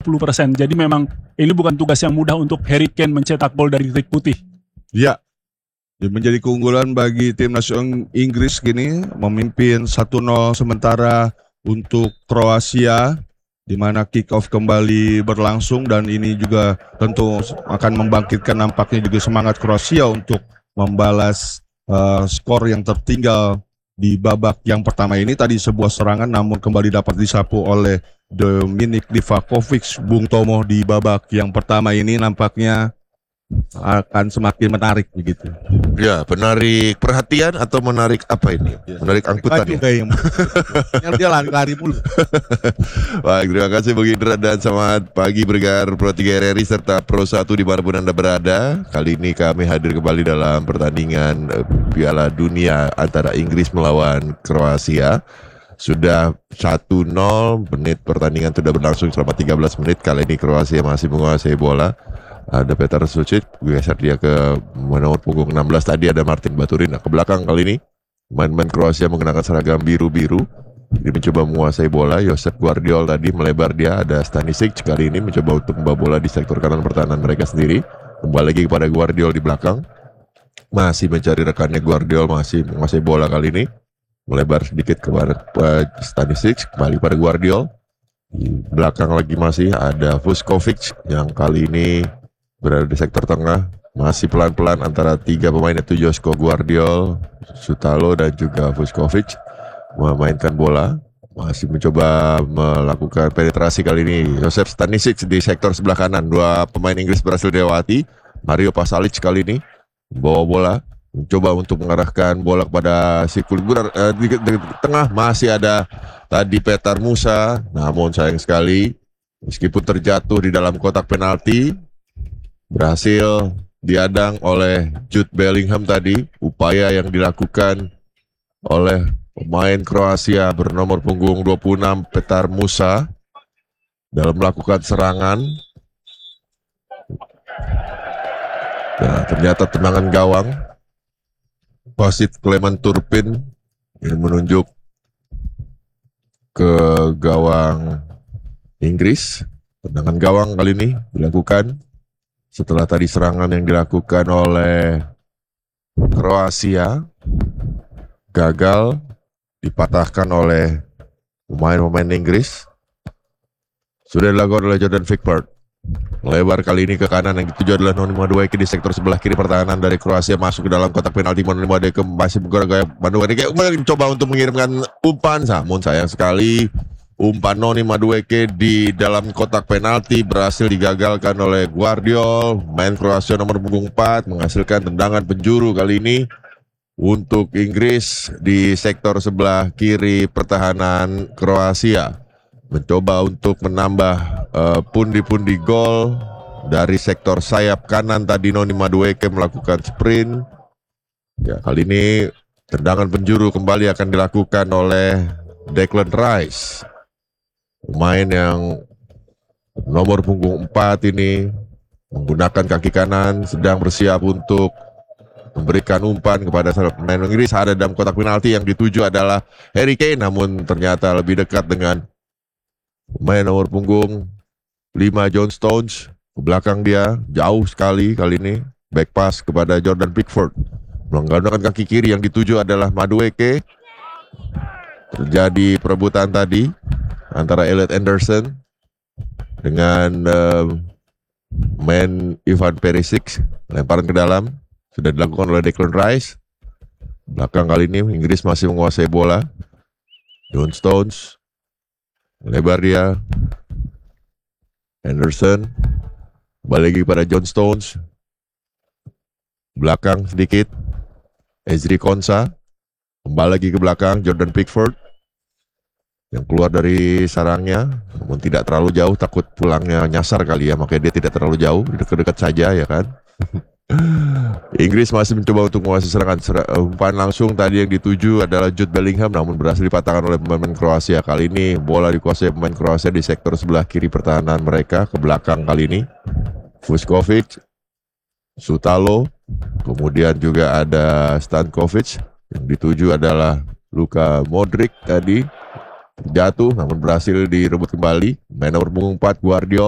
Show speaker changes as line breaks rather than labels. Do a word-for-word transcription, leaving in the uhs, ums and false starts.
puluh persen. Jadi memang ini bukan tugas yang mudah untuk Harry Kane mencetak gol dari titik putih.
Ya, menjadi keunggulan bagi tim nasional Inggris gini, memimpin satu nol sementara untuk Kroasia, di mana kick off kembali berlangsung, dan ini juga tentu akan membangkitkan nampaknya juga semangat Kroasia untuk membalas uh, skor yang tertinggal di babak yang pertama ini. Tadi sebuah serangan namun kembali dapat disapu oleh Dominik Livakovic, Bung Tomo, di babak yang pertama ini nampaknya akan semakin menarik begitu.
Ya, menarik perhatian atau menarik apa ini? Ya. Menarik angkutan ya?
Yang, yang dia lari-lari mulu.
Baik, terima kasih Bung Indra dan selamat pagi Bergar Pro tiga R R I serta Pro satu dimanapun Anda berada. Kali ini kami hadir kembali dalam pertandingan Piala Dunia antara Inggris melawan Kroasia. Sudah satu nol, menit pertandingan sudah berlangsung selama tiga belas menit. Kali ini Kroasia masih menguasai bola. Ada Petar Sucic, geser dia ke nomor punggung enam belas. Tadi ada Martin Baturin. Nah, ke belakang kali ini pemain-pemain Kroasia menggunakan seragam biru-biru. Dia mencoba menguasai bola. Josep Guardiol tadi melebar dia. Ada Stanisic kali ini mencoba untuk membawa bola di sektor kanan pertahanan mereka sendiri. Kembali lagi kepada Guardiol di belakang. Masih mencari rekannya. Guardiol masih menguasai bola kali ini. Melebar sedikit kepada uh, Stanisic. Kembali pada Guardiol. Di belakang lagi masih ada Vuskovic yang kali ini berada di sektor tengah, masih pelan-pelan antara tiga pemain yaitu Joško Guardiol, Sutalo dan juga Vuskovic memainkan bola, masih mencoba melakukan penetrasi kali ini. Josef Stanisic di sektor sebelah kanan, dua pemain Inggris berhasil dilewati. Mario Pasalic kali ini bawa bola, mencoba untuk mengarahkan bola kepada si Kulgunar. Eh, di, di, di tengah masih ada tadi Petar Musa, namun sayang sekali meskipun terjatuh di dalam kotak penalti, berhasil diadang oleh Jude Bellingham tadi. Upaya yang dilakukan oleh pemain Kroasia bernomor punggung dua puluh enam Petar Musa dalam melakukan serangan. Nah, ternyata tendangan gawang wasit Clement Turpin yang menunjuk ke gawang Inggris. Tendangan gawang kali ini dilakukan setelah tadi serangan yang dilakukan oleh Kroasia gagal, dipatahkan oleh pemain-pemain Inggris. Sudah dilakukan oleh Jordan Pickford. Melebar kali ini ke kanan, yang dituju adalah Noni Madueke di sektor sebelah kiri pertahanan dari Kroasia, masuk ke dalam kotak penalti. Noni Madueke masih bergaya Madueke mencoba untuk mengirimkan umpan, namun sayang sekali umpan Noni Madueke di dalam kotak penalti berhasil digagalkan oleh Guardiol. Main Kroasia nomor punggung empat menghasilkan tendangan penjuru kali ini untuk Inggris di sektor sebelah kiri pertahanan Kroasia. Mencoba untuk menambah uh, pundi-pundi gol dari sektor sayap kanan tadi. Noni Madueke melakukan sprint. Ya, kali ini tendangan penjuru kembali akan dilakukan oleh Declan Rice. Pemain yang nomor punggung empat ini menggunakan kaki kanan, sedang bersiap untuk memberikan umpan kepada pemain Inggris. Ada dalam kotak penalti, yang dituju adalah Harry Kane, namun ternyata lebih dekat dengan pemain nomor punggung lima John Stones. Ke belakang dia, jauh sekali kali ini, back pass kepada Jordan Pickford. Menggunakan kaki kiri, yang dituju adalah Madueke. Terjadi perebutan tadi antara Elliot Anderson dengan uh, main Ivan Perisic. Lemparan ke dalam sudah dilakukan oleh Declan Rice. Belakang kali ini Inggris masih menguasai bola. John Stones lebar dia. Anderson kembali lagi pada John Stones. Belakang sedikit Ezri Konsa. Kembali lagi ke belakang Jordan Pickford yang keluar dari sarangnya, namun tidak terlalu jauh, takut pulangnya nyasar kali ya, makanya dia tidak terlalu jauh, dekat-dekat saja ya kan. Inggris masih mencoba untuk menguasai serangan. Umpan langsung tadi yang dituju adalah Jude Bellingham, namun berhasil dipatahkan oleh pemain Kroasia. Kali ini bola dikuasai pemain Kroasia di sektor sebelah kiri pertahanan mereka. Ke belakang kali ini Vuskovic, Sutalo, kemudian juga ada Stankovic. Yang dituju adalah Luka Modric tadi. Jatuh namun berhasil direbut kembali. Main nomor punggung empat Guardiola.